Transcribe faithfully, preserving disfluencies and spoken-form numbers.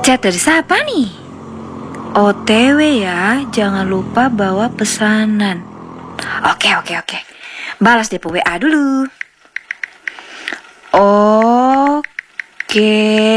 Chat dari siapa nih? O T W ya, jangan lupa bawa pesanan. Oke, oke, oke. Balas D P W A dulu. Oke.